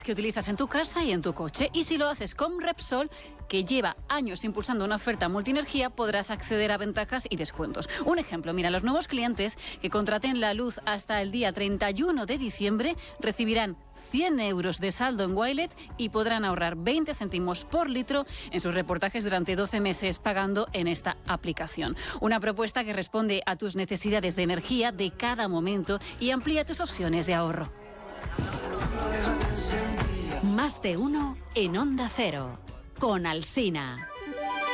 que utilizas en tu casa y en tu coche. Y si lo haces con Repsol, que lleva años impulsando una oferta multienergía, podrás acceder a ventajas y descuentos. Un ejemplo, mira, los nuevos clientes que contraten la luz hasta el día 31 de diciembre recibirán 100 euros de saldo en Wilet y podrán ahorrar 20 céntimos por litro en sus reportajes durante 12 meses pagando en esta aplicación. Una propuesta que responde a tus necesidades de energía de cada momento y amplía tus opciones de ahorro. Más de uno en Onda Cero, con Alsina.